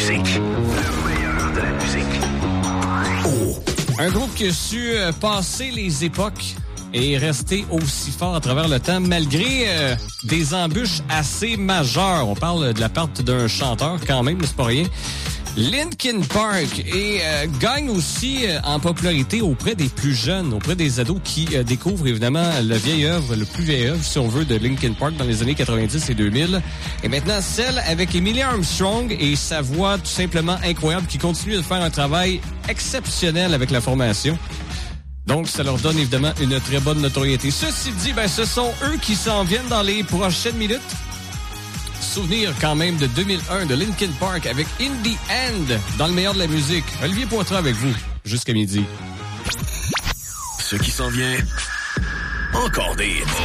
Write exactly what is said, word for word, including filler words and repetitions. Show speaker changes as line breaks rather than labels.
musique. Le meilleur de la musique. Oh.
Un groupe qui a su euh, passer les époques et rester aussi fort à travers le temps, malgré euh, des embûches assez majeures. On parle de la perte d'un chanteur quand même, mais c'est pas rien. Linkin Park et euh, gagne aussi euh, en popularité auprès des plus jeunes, auprès des ados qui euh, découvrent évidemment la vieille œuvre, le plus vieille œuvre, si on veut, de Linkin Park dans les années quatre-vingt-dix et deux mille. Et maintenant, celle avec Emilie Armstrong et sa voix tout simplement incroyable qui continue de faire un travail exceptionnel avec la formation. Donc, ça leur donne évidemment une très bonne notoriété. Ceci dit, ben, ce sont eux qui s'en viennent dans les prochaines minutes. Souvenir quand même de deux mille un de Linkin Park avec In the End dans le meilleur de la musique. Olivier Poitras avec vous jusqu'à midi.
Ce qui s'en vient, encore des